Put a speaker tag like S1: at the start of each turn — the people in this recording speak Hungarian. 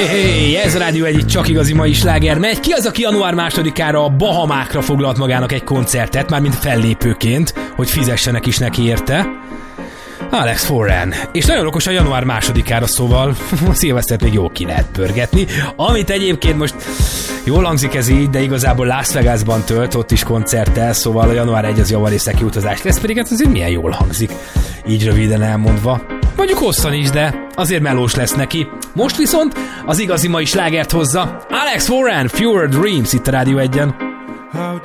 S1: Hey, ez a Rádió egy csak igazi mai sláger megy. Ki az, aki január 2-ára a Bahamákra foglalt magának egy koncertet, mármint fellépőként, hogy fizessenek is neki érte? Alex Foran. És nagyon okosan január 2-ára, szóval a szilvesztert még jól ki lehet pörgetni. Amit egyébként most jól hangzik ez így, de igazából Las Vegasban tölt, ott is koncerttel, szóval a január 1 az javarészeki utazás lesz, pedig hát azért milyen jól hangzik, így röviden elmondva. Mondjuk hosszan is, de azért melós lesz neki. Most viszont az igazi mai slágert hozza Alex Foran, Fewer Dreams itt a Rádió 1-en.